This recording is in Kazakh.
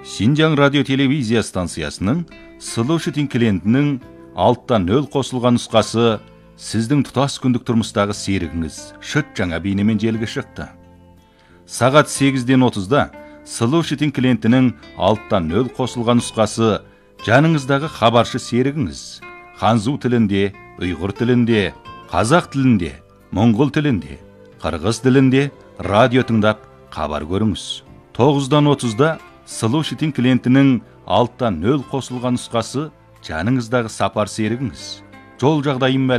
Шинжаң радио телевизия станциясының Сұлушы тинклентінің алттан нөл қосылған нұсқасы сіздің тұтас күндік тұрмыстағы серігіңіз шыт жаңа бейнемен желіге шықты. Сағат 8:30-да Сұлушы тинклентінің алттан нөл қосылған нұсқасы жаныңыздағы хабаршы серігіңіз ханзу тілінде, ұйғыр тілінде, қазақ тілінде, моңғол тілінде, қырғыз тілінде радио тыңдап хабар көріңіз. 9:30-да Сұлушы тинклентінің алттан нөл қосылған нұсқасы жаныңыздағы сапар серігіңіз жол жағдайын